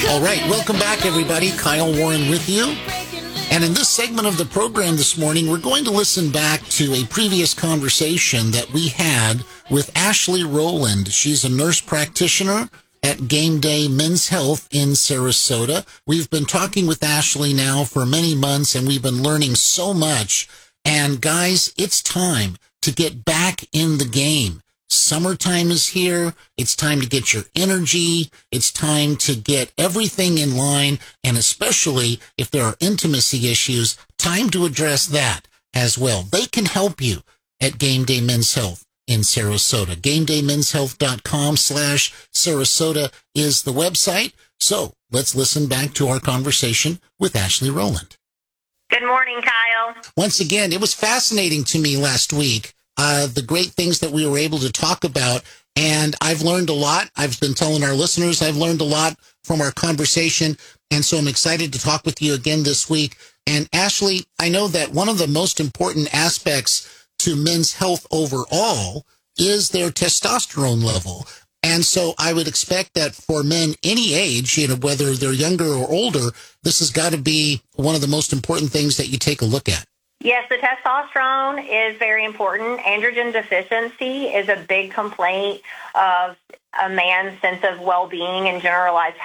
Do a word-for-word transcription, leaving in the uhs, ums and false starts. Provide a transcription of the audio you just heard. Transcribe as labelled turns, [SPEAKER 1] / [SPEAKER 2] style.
[SPEAKER 1] All right, welcome back, everybody. Kyle Warren with you. And in this segment of the program this morning, we're going to listen back to a previous conversation that we had with Ashley Rowland. She's a nurse practitioner at Game Day Men's Health in Sarasota. We've been talking with Ashley now for many months, and we've been learning so much. And guys, it's time to get back in the game. Summertime is here. It's time to get your energy. It's time to get everything in line. And especially if there are intimacy issues, time to address that as well. They can help you at Game Day Men's Health in Sarasota. GameDayMen'sHealth.com slash Sarasota is the website. So let's listen back to our conversation with Ashley Rowland.
[SPEAKER 2] Good morning, Kyle.
[SPEAKER 1] Once again, it was fascinating to me last week. Uh, the great things that we were able to talk about. And I've learned a lot. I've been telling our listeners I've learned a lot from our conversation. And so I'm excited to talk with you again this week. And Ashley, I know that one of the most important aspects to men's health overall is their testosterone level. And so I would expect that for men any age, you know, whether they're younger or older, this has got to be one of the most important things that you take a look at.
[SPEAKER 2] Yes, the testosterone is very important. Androgen deficiency is a big complaint of a man's sense of well-being and generalized